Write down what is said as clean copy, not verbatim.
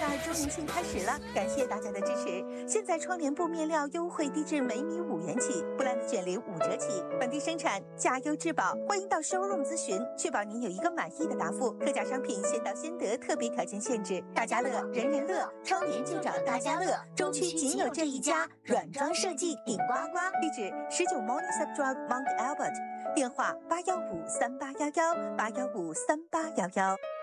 2周年庆开始了，感谢大家的支持。现在窗帘布面料优惠低至每米5元起，布兰的卷帘5折起，本地生产，价优质保。欢迎到 showroom 咨询，确保您有一个满意的答复。特价商品先到先得，特别条件限制。大家乐，人人乐，窗帘就找大家乐。中区仅有这一家，软装设计顶呱呱。地址19 Morningside Drive Mount Albert，电话8153811，8153811。